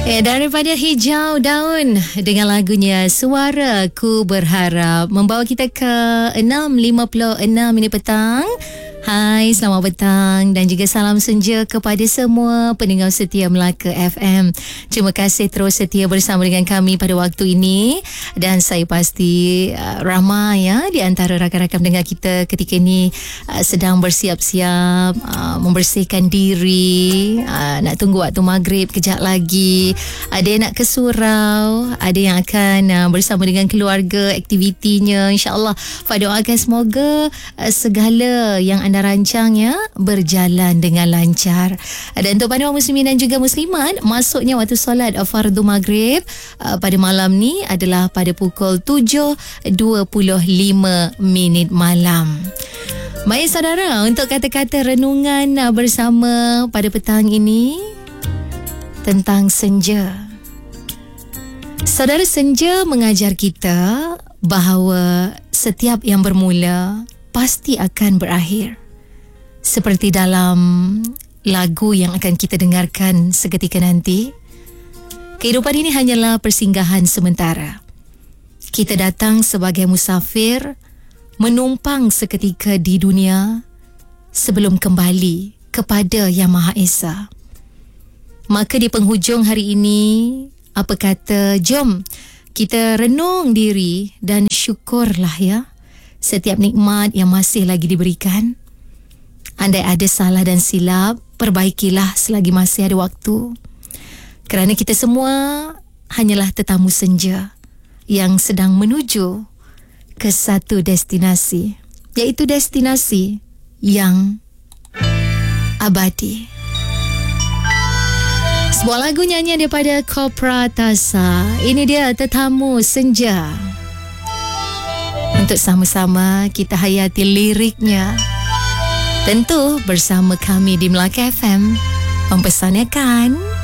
Daripada Hijau Daun dengan lagunya Suara Ku Berharap membawa kita ke 6.56 minit petang. Hai, selamat petang dan juga salam senja kepada semua pendengar setia Melaka FM. Terima kasih terus setia bersama dengan kami pada waktu ini dan saya pasti ramai di antara rakan-rakan pendengar kita ketika ini sedang bersiap-siap membersihkan diri, nak tunggu waktu maghrib kejap lagi. Ada yang nak ke surau, ada yang akan bersama dengan keluarga aktivitinya. InsyaAllah Fah doakan semoga segala yang anda rancang berjalan dengan lancar. Dan untuk para muslimin dan juga muslimat, masuknya waktu solat fardu maghrib pada malam ni adalah pada pukul 7.25 minit malam. Baik saudara, untuk kata-kata renungan bersama pada petang ini tentang senja. Saudara, senja mengajar kita bahawa setiap yang bermula pasti akan berakhir. Seperti dalam lagu yang akan kita dengarkan seketika nanti, kehidupan ini hanyalah persinggahan sementara. Kita datang sebagai musafir, menumpang seketika di dunia sebelum kembali kepada Yang Maha Esa. Maka di penghujung hari ini, apa kata, jom kita renung diri dan syukurlah setiap nikmat yang masih lagi diberikan. Andai ada salah dan silap, perbaikilah selagi masih ada waktu. Kerana kita semua hanyalah tetamu senja yang sedang menuju ke satu destinasi, iaitu destinasi yang abadi. Sebuah lagu nyanyian daripada Kopra Tasa. Ini dia Tetamu Senja. Untuk sama-sama kita hayati liriknya, tentu bersama kami di Melaka FM mempesankan